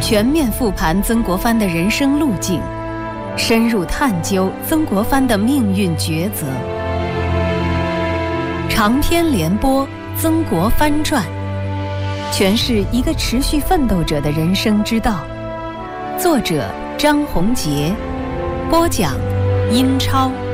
全面复盘曾国藩的人生路径，深入探究曾国藩的命运抉择。长篇连播《曾国藩传》，诠释一个持续奋斗者的人生之道。作者张宏杰，播讲殷超。